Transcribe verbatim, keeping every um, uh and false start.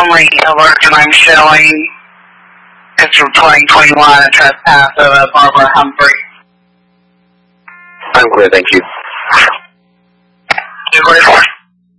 only alert I'm showing is from twenty twenty-one, a trespass of Barbara Humphrey. I'm clear, thank you.